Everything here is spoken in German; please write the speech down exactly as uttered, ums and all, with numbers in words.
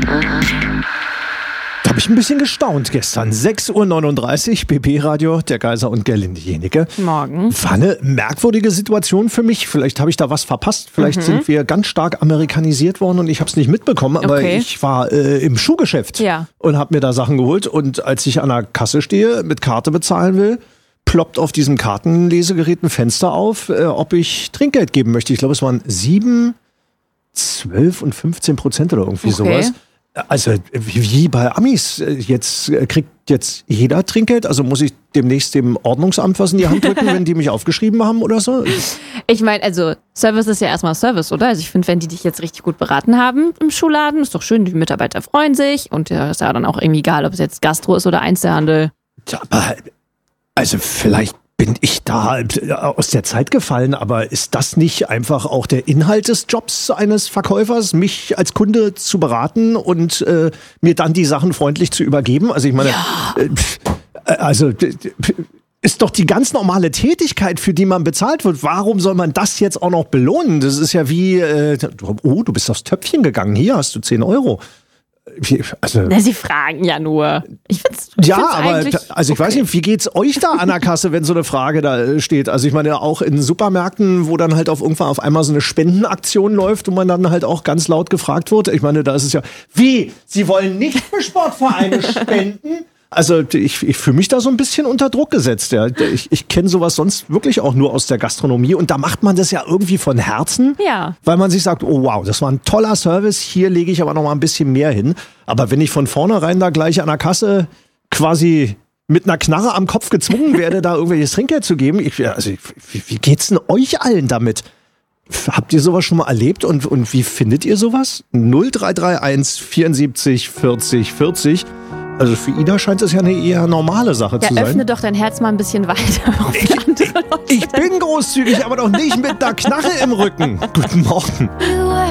Da habe ich ein bisschen gestaunt gestern. sechs Uhr neununddreißig, B B-Radio, der Geiser und Gerlinde Jenecke. Morgen. War eine merkwürdige Situation für mich. Vielleicht habe ich da was verpasst. Vielleicht mhm. sind wir ganz stark amerikanisiert worden und ich habe es nicht mitbekommen. Aber Okay. ich war äh, im Schuhgeschäft Ja. und habe mir da Sachen geholt. Und als ich an der Kasse stehe, mit Karte bezahlen will, ploppt auf diesem Kartenlesegerät ein Fenster auf, äh, ob ich Trinkgeld geben möchte. Ich glaube, es waren sieben, zwölf und fünfzehn Prozent oder irgendwie Okay. sowas. Also wie bei Amis, jetzt kriegt jetzt jeder Trinkgeld, also muss ich demnächst dem Ordnungsamt was in die Hand drücken, wenn die mich aufgeschrieben haben oder so? Ich meine, also Service ist ja erstmal Service, oder? Also ich finde, wenn die dich jetzt richtig gut beraten haben im Schuhladen, ist doch schön, die Mitarbeiter freuen sich und ja, ist ja dann auch irgendwie egal, ob es jetzt Gastro ist oder Einzelhandel. Ja, aber also vielleicht bin ich da aus der Zeit gefallen, aber ist das nicht einfach auch der Inhalt des Jobs eines Verkäufers, mich als Kunde zu beraten und äh, mir dann die Sachen freundlich zu übergeben? Also ich meine, Ja. äh, also d- d- ist doch die ganz normale Tätigkeit, für die man bezahlt wird. Warum soll man das jetzt auch noch belohnen? Das ist ja wie, äh, oh, du bist aufs Töpfchen gegangen, hier hast du zehn Euro. Wie- Also, Na, sie fragen ja nur. Ich find's, ich ja, find's aber eigentlich da- also ich okay. weiß nicht, wie geht's euch da an der Kasse, wenn so eine Frage da äh, steht? Also ich meine auch in Supermärkten, wo dann halt auf irgendwann auf einmal so eine Spendenaktion läuft, wo man dann halt auch ganz laut gefragt wird. Ich meine, da ist es ja, wie? Sie wollen nicht für Sportvereine spenden? Also ich, ich fühle mich da so ein bisschen unter Druck gesetzt. Ja. Ich, ich kenne sowas sonst wirklich auch nur aus der Gastronomie und da macht man das ja irgendwie von Herzen, Ja. weil man sich sagt, oh wow, das war ein toller Service, hier lege ich aber noch mal ein bisschen mehr hin. Aber wenn ich von vornherein da gleich an der Kasse quasi mit einer Knarre am Kopf gezwungen werde, da irgendwelches Trinkgeld zu geben, ich, also wie, wie geht's denn euch allen damit? Habt ihr sowas schon mal erlebt und, und wie findet ihr sowas? null drei drei eins vierundsiebzig vierzig vierzig. Also für Ida scheint es ja eine eher normale Sache Ja, zu sein. öffne doch dein Herz mal ein bisschen weiter auf die andere Leute. Ich bin großzügig, aber doch nicht mit einer Knarre im Rücken. Guten Morgen.